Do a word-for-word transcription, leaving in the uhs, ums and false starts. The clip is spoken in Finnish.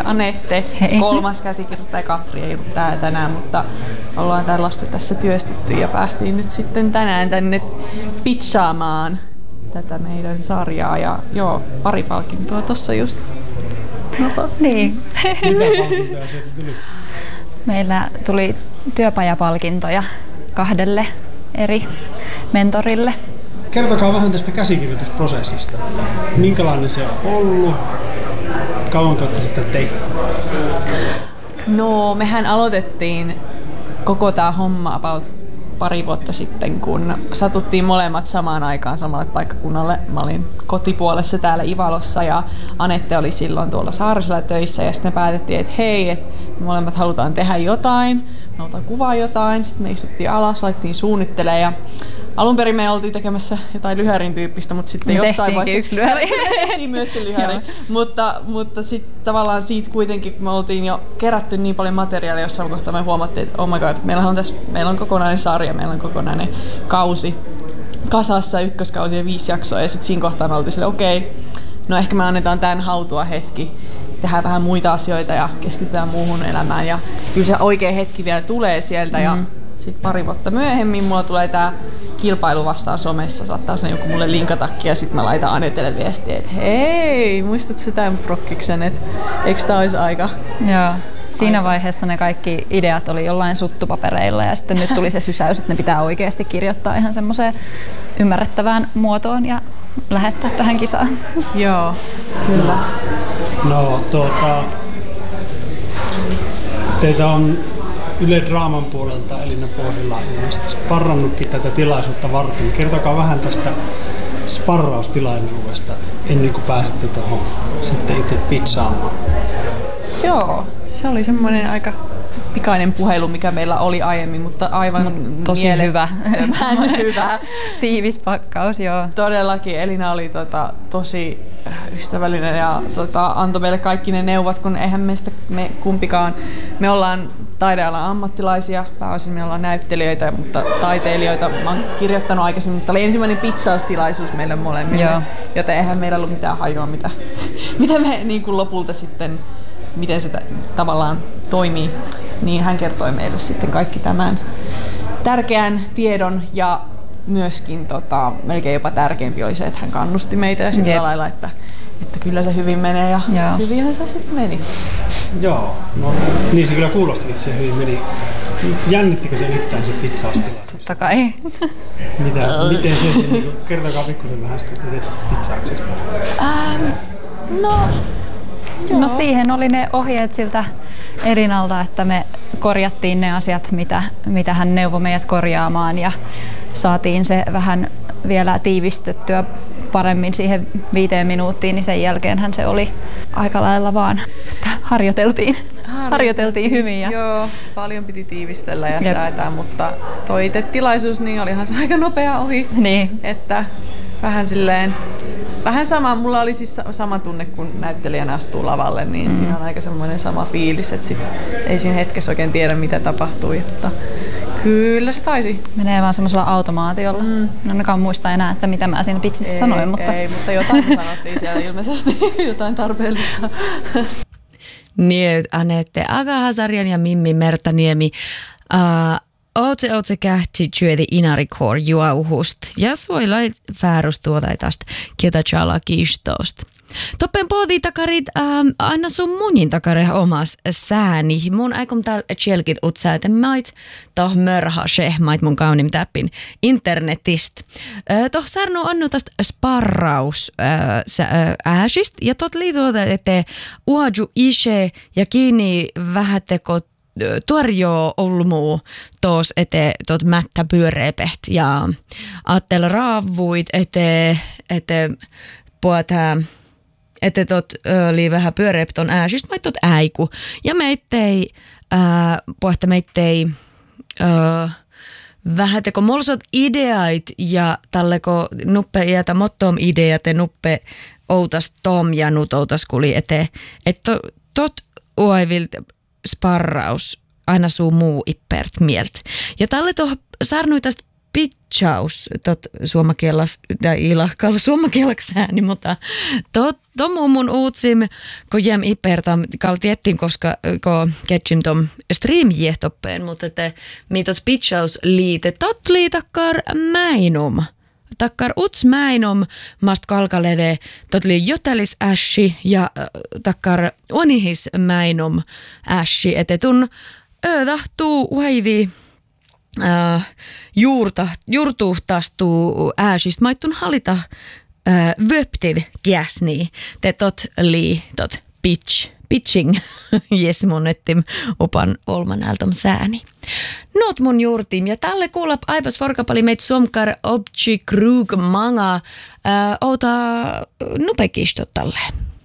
Anette. Hei. Kolmas käsikirjoittaja Katri ei ollut täällä tänään, mutta ollaan tällaista tässä työstetty ja päästiin nyt sitten tänään tänne pitchaamaan tätä meidän sarjaa. Ja joo, pari palkintoa tossa just. No, niin. Mitä palkintoja sieltä tuli? Meillä tuli työpajapalkintoja kahdelle eri mentorille. Kertokaa vähän tästä käsikirjoitusprosessista, että minkälainen se on ollut, kauan kautta sitten teitte? No, mehän aloitettiin koko tää homma about pari vuotta sitten, kun satuttiin molemmat samaan aikaan samalle paikkakunnalle. Mä olin kotipuolessa täällä Ivalossa ja Anette oli silloin tuolla Saarisella töissä ja sitten me päätettiin, että hei, että me molemmat halutaan tehdä jotain, me halutaan kuvaa jotain, sitten me istuttiin alas, laittiin suunnittelemaan ja alun perin me oltiin tekemässä jotain lyhärin tyyppistä, mutta sitten me jossain vaiheessa yksi lyhäri. me tehtiin myös se lyhäri, mutta, mutta sitten tavallaan siitä kuitenkin, kun me oltiin jo kerätty niin paljon materiaalia jossain kohtaa, me huomattiin, että oh my god, meillä on tässä, meillä on kokonainen sarja, meillä on kokonainen kausi kasassa, ykköskausi ja viisi jaksoa, ja sitten siinä kohtaa me oltiin silleen, okei, okay, no ehkä me annetaan tämän hautua hetki, tehdään vähän muita asioita ja keskitytään muuhun elämään, ja kyllä se oikea hetki vielä tulee sieltä, mm-hmm. ja sitten pari vuotta myöhemmin mulla tulee tää kilpailu vastaan somessa, saattaa sen joku mulle linkatakki ja sitten mä laitan Anetelle viestiä, että hei, muistatko sä tämän prokkiksen, että eikö tää olisi aika? Joo. Siinä vaiheessa ne kaikki ideat oli jollain suttupapereilla ja sitten nyt tuli se sysäys, että ne pitää oikeasti kirjoittaa ihan semmoiseen ymmärrettävään muotoon ja lähettää tähän kisaan. Joo, kyllä. No tuota, teitä on Yle Draaman puolelta Elina Pohjila ilmeisesti sparrannutkin tätä tilaisuutta varten. Kertokaa vähän tästä sparraustilaisuudesta ennen kuin pääsette tuohon sitten itse pizzaamaan. Joo, se oli semmoinen aika pikainen puhelu, mikä meillä oli aiemmin, mutta aivan no, tosi miele- hyvä. hyvä. Tiivis pakkaus, joo. Todellakin Elina oli tota, tosi ystävällinen ja tota, antoi meille kaikki ne neuvot, kun eihän meistä me kumpikaan, me ollaan taidealan ammattilaisia, pääosin me ollaan näyttelijöitä, mutta taiteilijoita. Mä oon kirjoittanut aikaisemmin, mutta oli ensimmäinen pizzaustilaisuus meille molemmille, joo. Joten eihän meillä ollut mitään hajua, mitä, mitä me niin kuin lopulta sitten, miten se tavallaan toimii, niin hän kertoi meille sitten kaikki tämän tärkeän tiedon ja myöskin tota, melkein jopa tärkeämpi oli se, että hän kannusti meitä ja sillä yep. lailla, että, että kyllä se hyvin menee ja joo. Hyvinhän se sitten meni. Joo, no niin se kyllä kuulosti, että se hyvin meni. Jännittikö se yhtään se pizzaustilaisuus? Totta kai. Mitä, miten se, niin kertokaa pikkusen vähän sitä pizzauksesta. Ähm, no, no siihen oli ne ohjeet siltä Elinalta, että me korjattiin ne asiat, mitä, mitä hän neuvoi meidät korjaamaan ja saatiin se vähän vielä tiivistettyä paremmin siihen viiteen minuuttiin, niin sen jälkeenhän se oli aika lailla vaan, että harjoiteltiin, harjoiteltiin, harjoiteltiin hyvin. Ja joo, paljon piti tiivistellä ja Jep. säätää, mutta toi itse tilaisuus, niin olihan se aika nopea ohi, niin. Että vähän silleen, vähän sama, mulla oli siis sama tunne, kun näyttelijänä astuu lavalle, niin mm. siinä on aika semmoinen sama fiilis, että sit ei siinä hetkessä oikein tiedä, mitä tapahtui, mutta kyllä se taisi. Menee vaan semmoisella automaatiolla. Mm. En ainakaan muista enää, että mitä mä siinä pitsissä ei, sanoin, mutta ei, mutta jotain sanottiin siellä ilmeisesti, jotain tarpeellista. Niin, Anette Agahasarjan ja Mimmi Mertaniemi. Uh, Ootse ootse kähti työdi inarikor juauhust ja suoilai fäärustuotaitast ketä chala kiistost. Toppen pohtii takarit ähm, aina sun munin takare omas sääni. Mun aikom täällä tjelkit utsäätä mait toh mörha shehmait mun kaunim täppin internetist. Äh, toh särnu annu tästä sparraus äh, ääsist ja tot liituota, että uaju ishe ja kiinni vähäteko tuorjoo olmuu tos ete tot mättä pyöreepeht ja aattel raavuit ete ete puhutaan että tot oli vähän pyöreäpät on ääsistä, mä tot äiku. Ja meittei, äh, puhta meittei äh, vähän teko molsot ideait ja talleko nuppe iätä mottom ideat ja nuppe outas tom ja nut outas kuli ete. Että tot uaivilt sparraus aina suu muu ippert mielt. Ja talle tuohon sarnuitas pitchaus tot suomakielas tai ilahkalla suomakielaksi ääni, mutta tot tomu mun uutsim ko jäm iperta kaltiettiin koska ko ketsin tom stream-jehtoppeen, mutta te mitot pitchaus liite tot liitakkar mäinum. Takkar uts mäinom mast kalkaleve totli jotelis ässi ja takkar onihis mäinom ässi etetun öödahtuu vaivi äh, juurta, juurtuhtastuu äsist maittun halita äh, vöptiv kiäsni te tot li tot pitch pitching jes monettim opan olman ältom sääni. Not mun juurtim ja tälle kuulap aipas vorkapali meit somkar obchi krug manga äh, outa nupekistot talle.